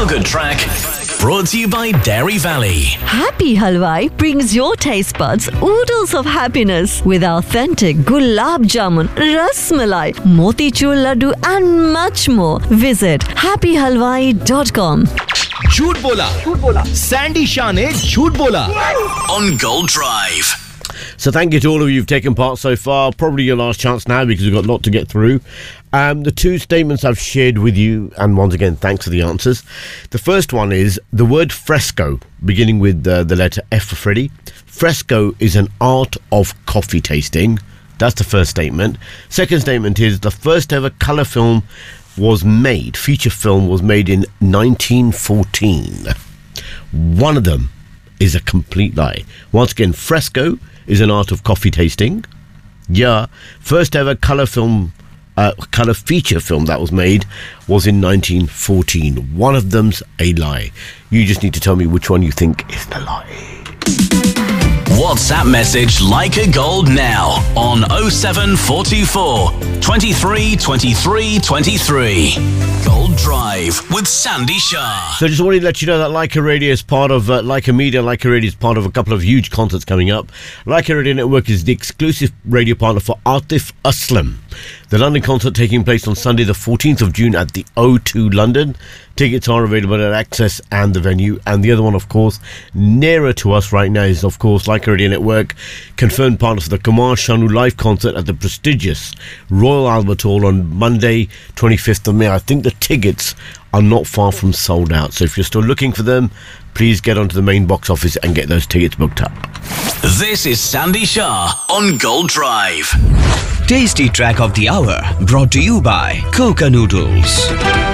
Good Track. Brought to you by Dairy Valley. Happy Halwai brings your taste buds oodles of happiness with authentic gulab jamun, ras malai, motichur laddu and much more. Visit happyhalwai.com. झूठ बोला Sandy Shah ने झूठ बोला On Gold Drive. So thank you to all of you who've taken part so far. Probably your last chance now because we've got a lot to get through. The two statements I've shared with you, and once again, thanks for the answers. The first one is the word fresco, beginning with the letter F for Freddie. Fresco is an art of coffee tasting. That's the first statement. Second statement is the first ever colour film was made, feature film was made in 1914. One of them is a complete lie. Once again, fresco is an art of coffee tasting. Yeah, first ever colour feature film that was made was in 1914. One of them's a lie. You just need to tell me which one you think is the lie. WhatsApp message Leica Gold now on 07424 23 23 23. Gold Drive with Sandy Shah. So just wanted to let you know that Leica Radio is part of Leica Media. Leica Radio is part of a couple of huge concerts coming up. Leica Radio Network is the exclusive radio partner for Atif Aslam. The London concert taking place on Sunday the 14th of June at the O2 London. Tickets are available at Access and the venue. And the other one, of course, nearer to us right now is, of course, Leica Radio Network, confirmed partner for the Kumar Sanu live concert at the prestigious Royal Albert Hall on Monday, 25th of May. I think the tickets are not far from sold out. So if you're still looking for them, please get onto the main box office and get those tickets booked up. This is Sandy Shah on Gold Drive. Tasty Track of the Hour brought to you by Coca Noodles.